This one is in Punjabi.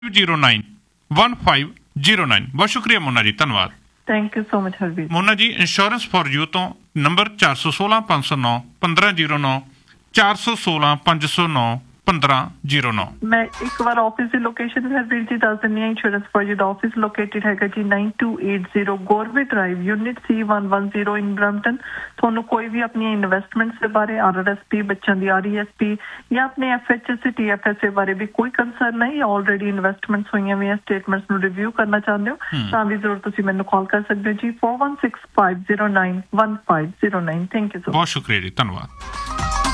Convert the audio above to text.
091509 ਬਹੁਤ ਸ਼ੁਕਰੀਆ ਮੋਨਾ ਜੀ, ਧੰਨਵਾਦ। Thank you so much Harvir. ਮੋਨਾ ਜੀ ਇੰਸ਼ੋਰੈਂਸ ਫॉर ਯੂ ਤੋਂ ਨੰਬਰ 416 509 1509 416 509 1509। ਮੈਂ ਇੱਕ ਵਾਰ ਆਫਿਸ ਦੀ ਲੋਕੇਸ਼ਨ ਹਰਵੀਰ ਜੀ ਦੱਸ ਦਿੰਦੀ ਹਾਂ। Insurance for you the office located ਹੈਗਾ ਜੀ 9280 ਗੌਰਵੇ ਡਰਾਈਵ ਯੂਨਿਟ C110 ਇਨ ਬਰੈਂਪਟਨ। ਤੁਹਾਨੂੰ ਕੋਈ ਵੀ ਆਪਣੀਆਂ ਇਨਵੈਸਟਮੈਂਟਸ ਦੇ ਬਾਰੇ, RRSP, ਬੱਚਿਆਂ ਦੀ RESP ਜਾਂ ਆਪਣੇ FHS TFS ਦੇ ਬਾਰੇ ਵੀ ਕੋਈ ਕੰਸਰਨ ਹੈ ਜਾਂ ਆਲਰੇਡੀ ਇਨਵੈਸਟਮੈਂਟਸ ਹੋਈਆਂ ਵੀ ਸਟੇਟਮੈਂਟਸ ਨੂੰ ਰਿਵਿਊ ਕਰਨਾ ਚਾਹੁੰਦੇ ਹੋ ਤਾਂ ਵੀ ਜ਼ਰੂਰ ਤੁਸੀਂ ਮੈਨੂੰ ਕਾਲ ਕਰ ਸਕਦੇ ਹੋ ਜੀ 4165091509। Thank you so much. ਬਹੁਤ ਸ਼ੁਕਰੀਆ ਜੀ, ਧੰਨਵਾਦ।